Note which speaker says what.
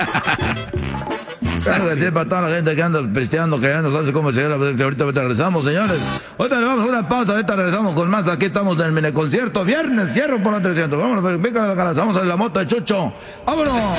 Speaker 1: Claro que sí, para toda la gente que anda pisteando, que ya no sabe cómo llegar. Ahorita regresamos, señores. Ahorita le vamos a una pausa, ahorita regresamos con más. Aquí estamos en el mini concierto. Viernes, cierro por los 300. Vámonos, venga, vamos a la moto de Chucho. ¡Vámonos!